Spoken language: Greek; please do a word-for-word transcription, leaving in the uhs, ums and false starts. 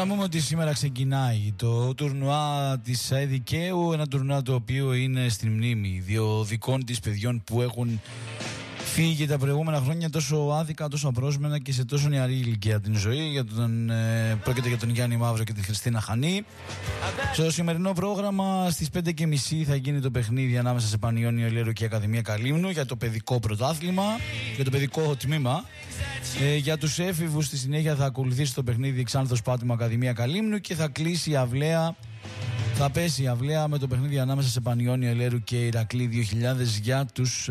Να πούμε ότι σήμερα ξεκινάει το τουρνουά της ΑΕ Δικαίου, ένα τουρνουά το οποίο είναι στην μνήμη δύο δικών της παιδιών που έχουν φύγει τα προηγούμενα χρόνια τόσο άδικα, τόσο απρόσμενα και σε τόσο νεαρή ηλικία την ζωή. Για τον, ε, πρόκειται για τον Γιάννη Μαύρο και τη Χριστίνα Χανή. Στο σημερινό πρόγραμμα στις πέντε και μισή θα γίνει το παιχνίδι ανάμεσα σε Πανιόνιο Ηλέρου και Ακαδημία Καλύμνου για το παιδικό πρωτάθλημα, για το παιδικό τμήμα. Ε, για τους έφηβους στη συνέχεια θα ακολουθήσει το παιχνίδι Ξάνθος Πάτμο Ακαδημία Καλύμνου και θα κλείσει η αυλαία. Θα πέσει η αυλαία με το παιχνίδι ανάμεσα σε Πανιόνιο Ηλέρου και Ηρακλή δύο χιλιάδες για τους